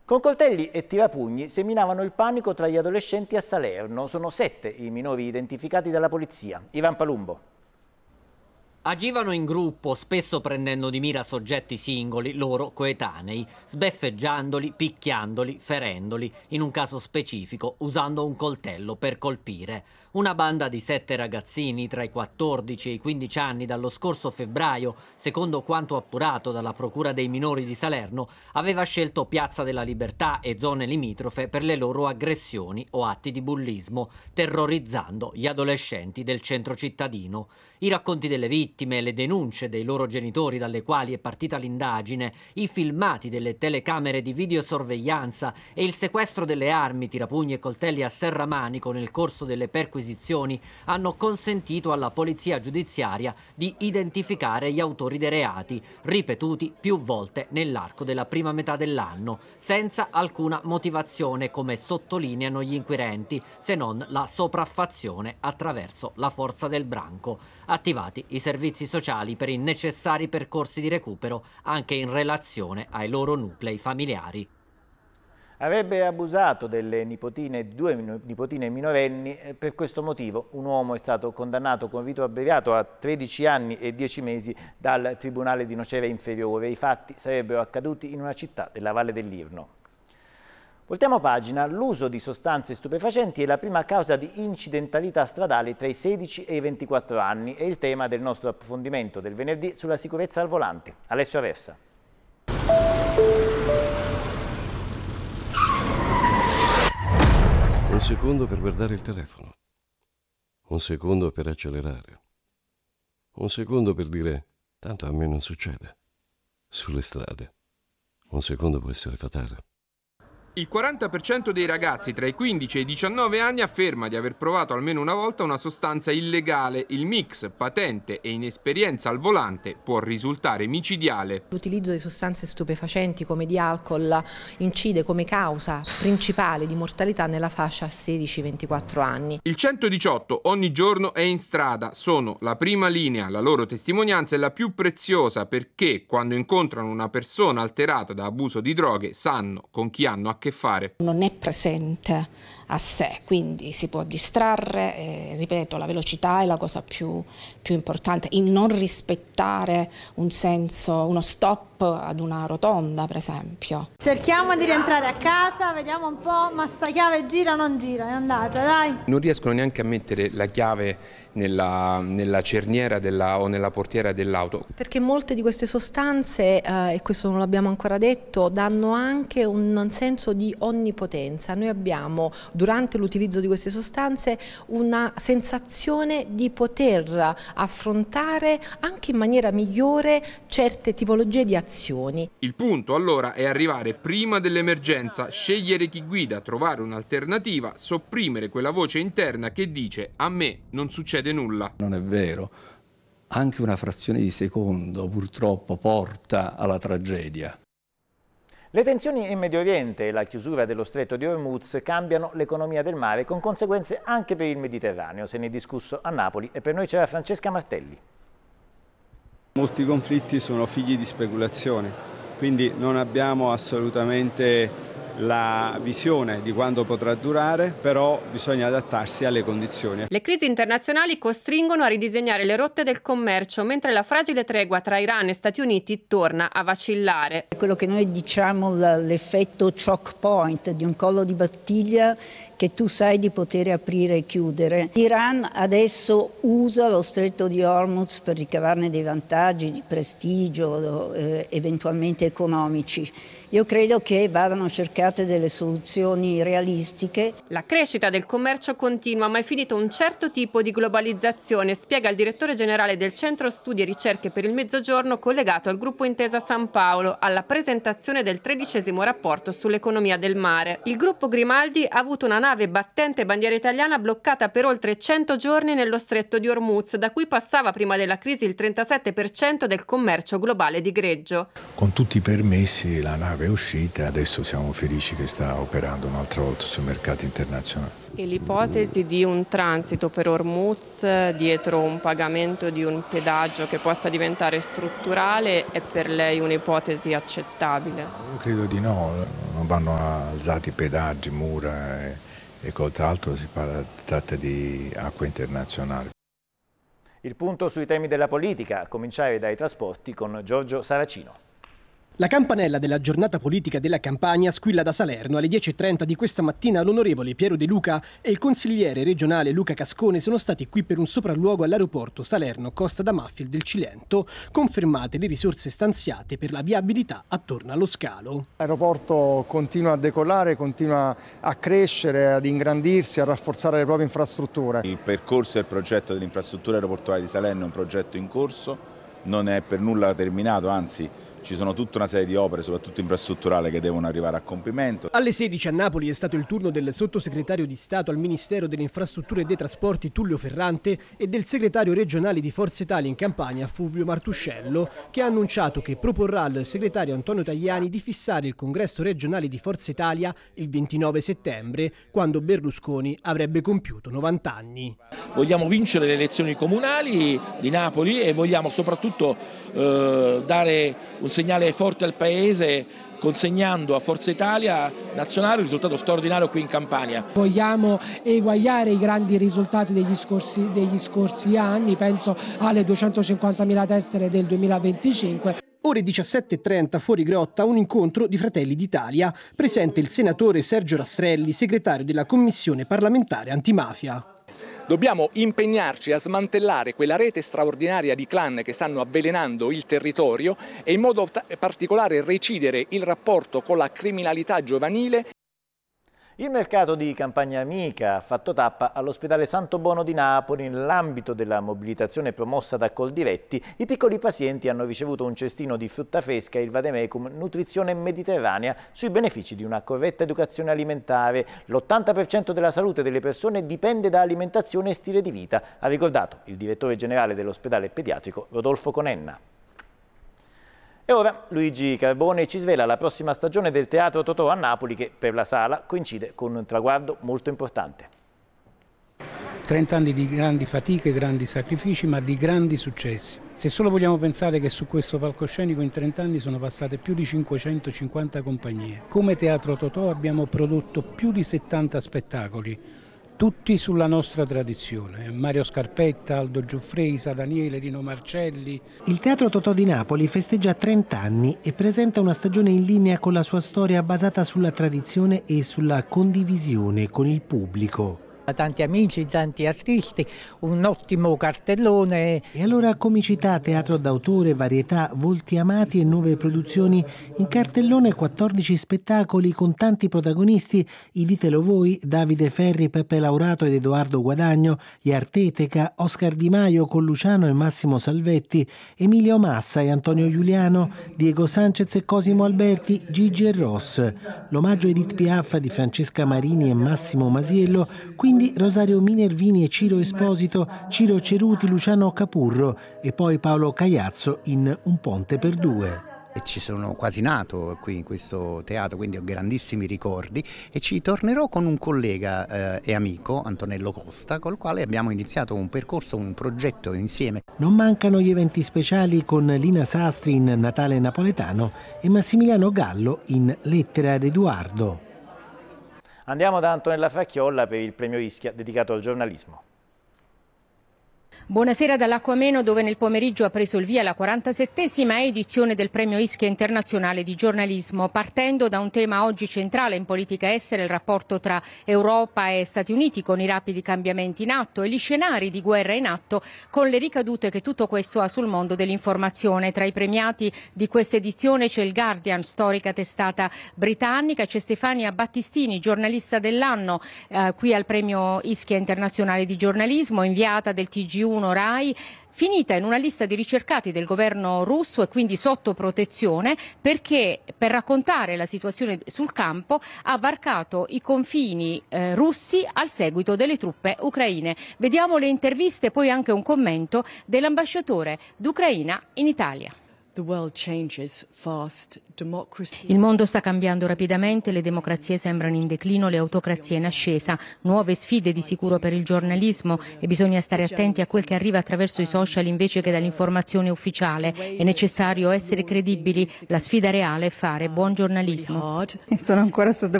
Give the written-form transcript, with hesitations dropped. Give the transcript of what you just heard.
Con coltelli e tirapugni seminavano il panico tra gli adolescenti a Salerno. Sono 7 i minori identificati dalla polizia. Ivan Palumbo. Agivano in gruppo, spesso prendendo di mira soggetti singoli, loro coetanei, sbeffeggiandoli, picchiandoli, ferendoli, in un caso specifico usando un coltello per colpire. Una banda di 7 ragazzini tra i 14 e i 15 anni dallo scorso febbraio, secondo quanto appurato dalla Procura dei minori di Salerno, aveva scelto Piazza della Libertà e zone limitrofe per le loro aggressioni o atti di bullismo, terrorizzando gli adolescenti del centro cittadino. I racconti delle vittime, le denunce dei loro genitori dalle quali è partita l'indagine, i filmati delle telecamere di videosorveglianza e il sequestro delle armi, tirapugni e coltelli a serramanico nel corso delle perquisizioni hanno consentito alla polizia giudiziaria di identificare gli autori dei reati, ripetuti più volte nell'arco della prima metà dell'anno, senza alcuna motivazione, come sottolineano gli inquirenti, se non la sopraffazione attraverso la forza del branco. Attivati i servizi sociali per i necessari percorsi di recupero anche in relazione ai loro nuclei familiari. Avrebbe abusato delle due nipotine minorenni. Per questo motivo un uomo è stato condannato con rito abbreviato a 13 anni e 10 mesi dal Tribunale di Nocera Inferiore. I fatti sarebbero accaduti in una città della Valle dell'Irno. Voltiamo pagina. L'uso di sostanze stupefacenti è la prima causa di incidentalità stradale tra i 16 e i 24 anni. È il tema del nostro approfondimento del venerdì sulla sicurezza al volante. Alessio Aversa. Un secondo per guardare il telefono. Un secondo per accelerare. Un secondo per dire, tanto a me non succede. Sulle strade. Un secondo può essere fatale. Il 40% dei ragazzi tra i 15 e i 19 anni afferma di aver provato almeno una volta una sostanza illegale. Il mix patente e inesperienza al volante può risultare micidiale. L'utilizzo di sostanze stupefacenti come di alcol incide come causa principale di mortalità nella fascia 16-24 anni. Il 118 ogni giorno è in strada, sono la prima linea, la loro testimonianza è la più preziosa perché quando incontrano una persona alterata da abuso di droghe sanno con chi hanno a che fare. Non è presente a sé, quindi si può distrarre, ripeto, la velocità è la cosa più importante, il non rispettare un senso, uno stop ad una rotonda per esempio. Cerchiamo di rientrare a casa, vediamo un po', ma sta chiave gira o non gira, è andata, dai. Non riescono neanche a mettere la chiave nella cerniera o nella portiera dell'auto. Perché molte di queste sostanze, e questo non l'abbiamo ancora detto, danno anche un senso di onnipotenza. Noi abbiamo durante l'utilizzo di queste sostanze una sensazione di poter affrontare anche in maniera migliore certe tipologie di azioni. Il punto allora è arrivare prima dell'emergenza, scegliere chi guida, trovare un'alternativa, sopprimere quella voce interna che dice a me non succede nulla. Non è vero, anche una frazione di secondo purtroppo porta alla tragedia. Le tensioni in Medio Oriente e la chiusura dello stretto di Hormuz cambiano l'economia del mare con conseguenze anche per il Mediterraneo. Se ne è discusso a Napoli e per noi c'era Francesca Martelli. Molti conflitti sono figli di speculazione, quindi non abbiamo assolutamente la visione di quando potrà durare, però bisogna adattarsi alle condizioni. Le crisi internazionali costringono a ridisegnare le rotte del commercio, mentre la fragile tregua tra Iran e Stati Uniti torna a vacillare. Quello che noi diciamo l'effetto choke point di un collo di bottiglia che tu sai di poter aprire e chiudere. L'Iran adesso usa lo stretto di Hormuz per ricavarne dei vantaggi di prestigio, eventualmente economici. Io credo che vadano cercate delle soluzioni realistiche. La crescita del commercio continua, ma è finito un certo tipo di globalizzazione, spiega il direttore generale del Centro Studi e Ricerche per il Mezzogiorno collegato al gruppo Intesa San Paolo alla presentazione del 13° rapporto sull'economia del mare. Il gruppo Grimaldi ha avuto una nave battente bandiera italiana bloccata per oltre 100 giorni nello stretto di Hormuz, da cui passava prima della crisi il 37% del commercio globale di greggio. Con tutti i permessi la nave nave è uscita, adesso siamo felici che sta operando un'altra volta sui mercati internazionali. E l'ipotesi di un transito per Hormuz dietro un pagamento di un pedaggio che possa diventare strutturale è per lei un'ipotesi accettabile? Io credo di no, non vanno alzati pedaggi, mura e tra l'altro si tratta di acque internazionali. Il punto sui temi della politica, a cominciare dai trasporti con Giorgio Saracino. La campanella della giornata politica della Campania squilla da Salerno. Alle 10:30 di questa mattina l'onorevole Piero De Luca e il consigliere regionale Luca Cascone sono stati qui per un sopralluogo all'aeroporto Salerno-Costa d'Amalfi del Cilento, confermate le risorse stanziate per la viabilità attorno allo scalo. L'aeroporto continua a decollare, continua a crescere, ad ingrandirsi, a rafforzare le proprie infrastrutture. Il percorso e il progetto dell'infrastruttura aeroportuale di Salerno è un progetto in corso, non è per nulla terminato, anzi ci sono tutta una serie di opere, soprattutto infrastrutturali, che devono arrivare a compimento. Alle 16 a Napoli è stato il turno del sottosegretario di Stato al Ministero delle Infrastrutture e dei Trasporti Tullio Ferrante e del segretario regionale di Forza Italia in Campania Fulvio Martuscello, che ha annunciato che proporrà al segretario Antonio Tajani di fissare il congresso regionale di Forza Italia il 29 settembre, quando Berlusconi avrebbe compiuto 90 anni. Vogliamo vincere le elezioni comunali di Napoli e vogliamo soprattutto dare un segnale forte al Paese, consegnando a Forza Italia nazionale un risultato straordinario qui in Campania. Vogliamo eguagliare i grandi risultati degli scorsi anni, penso alle 250.000 tessere del 2025. Ore 17:30 fuori Grotta, un incontro di Fratelli d'Italia. Presente il senatore Sergio Rastrelli, segretario della Commissione parlamentare antimafia. Dobbiamo impegnarci a smantellare quella rete straordinaria di clan che stanno avvelenando il territorio e in modo particolare recidere il rapporto con la criminalità giovanile. Il mercato di Campagna Amica ha fatto tappa all'ospedale Santo Bono di Napoli. Nell'ambito della mobilitazione promossa da Coldiretti, i piccoli pazienti hanno ricevuto un cestino di frutta fresca e il vademecum Nutrizione Mediterranea sui benefici di una corretta educazione alimentare. L'80% della salute delle persone dipende da alimentazione e stile di vita, ha ricordato il direttore generale dell'ospedale pediatrico Rodolfo Conenna. E ora Luigi Carbone ci svela la prossima stagione del Teatro Totò a Napoli, che per la Sala coincide con un traguardo molto importante. 30 anni di grandi fatiche, grandi sacrifici, ma di grandi successi. Se solo vogliamo pensare che su questo palcoscenico in 30 anni sono passate più di 550 compagnie. Come Teatro Totò abbiamo prodotto più di 70 spettacoli, tutti sulla nostra tradizione. Mario Scarpetta, Aldo Giuffresa, Daniele, Rino Marcelli. Il Teatro Totò di Napoli festeggia 30 anni e presenta una stagione in linea con la sua storia basata sulla tradizione e sulla condivisione con il pubblico. Tanti amici, tanti artisti, un ottimo cartellone. E allora comicità, teatro d'autore, varietà, volti amati e nuove produzioni. In cartellone 14 spettacoli con tanti protagonisti: I Ditelo Voi, Davide Ferri, Peppe Laurato ed Edoardo Guadagno, Gli Arteteca, Oscar Di Maio con Luciano e Massimo Salvetti, Emilio Massa e Antonio Giuliano, Diego Sanchez e Cosimo Alberti, Gigi e Ross. L'omaggio a Edith Piaf di Francesca Marini e Massimo Masiello, quindi Rosario Minervini e Ciro Esposito, Ciro Ceruti, Luciano Capurro e poi Paolo Cagliazzo in Un ponte per due. E ci sono quasi nato qui in questo teatro, quindi ho grandissimi ricordi e ci tornerò con un collega e amico, Antonello Costa, col quale abbiamo iniziato un percorso, un progetto insieme. Non mancano gli eventi speciali con Lina Sastri in Natale napoletano e Massimiliano Gallo in Lettera ad Edoardo. Andiamo da Antonella Fracchiolla per il premio Ischia dedicato al giornalismo. Buonasera dall'Acqua Ameno, dove nel pomeriggio ha preso il via la 47esima edizione del Premio Ischia Internazionale di Giornalismo, partendo da un tema oggi centrale in politica estera, il rapporto tra Europa e Stati Uniti con i rapidi cambiamenti in atto e gli scenari di guerra in atto con le ricadute che tutto questo ha sul mondo dell'informazione. Tra i premiati di questa edizione c'è il Guardian, storica testata britannica, c'è Stefania Battistini, giornalista dell'anno qui al Premio Ischia Internazionale di Giornalismo, inviata del TG1 Rai, finita in una lista di ricercati del governo russo e quindi sotto protezione perché per raccontare la situazione sul campo ha varcato i confini russi al seguito delle truppe ucraine. Vediamo le interviste e poi anche un commento dell'ambasciatore d'Ucraina in Italia. Il mondo sta cambiando rapidamente, le democrazie sembrano in declino, le autocrazie in ascesa, nuove sfide di sicuro per il giornalismo e bisogna stare attenti a quel che arriva attraverso i social invece che dall'informazione ufficiale. È necessario essere credibili, la sfida reale è fare buon giornalismo. Sono ancora sotto